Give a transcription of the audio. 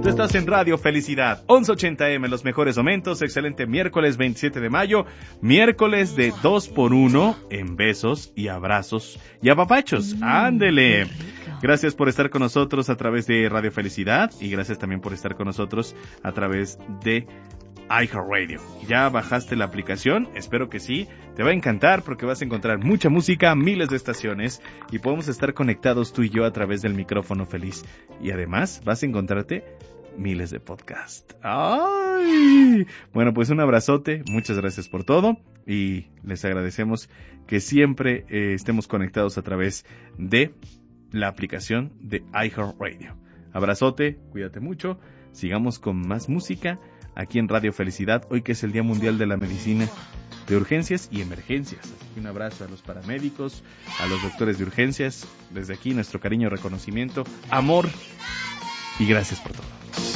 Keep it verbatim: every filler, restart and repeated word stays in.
Tú estás en Radio Felicidad, once ochenta eme, los mejores momentos. Excelente miércoles veintisiete de mayo, miércoles de dos por uno en besos y abrazos y apapachos. Mm, ¡Ándele! Gracias por estar con nosotros a través de Radio Felicidad y gracias también por estar con nosotros a través de iHeartRadio. ¿Ya bajaste la aplicación? Espero que sí. Te va a encantar porque vas a encontrar mucha música, miles de estaciones y podemos estar conectados tú y yo a través del micrófono feliz. Y además vas a encontrarte miles de podcasts. ¡Ay! Bueno, pues un abrazote. Muchas gracias por todo y les agradecemos que siempre eh, estemos conectados a través de la aplicación de iHeartRadio. Abrazote, cuídate mucho. Sigamos con más música aquí en Radio Felicidad, hoy que es el Día Mundial de la Medicina de Urgencias y Emergencias. Un abrazo a los paramédicos, a los doctores de urgencias. Desde aquí nuestro cariño, reconocimiento, amor y gracias por todo.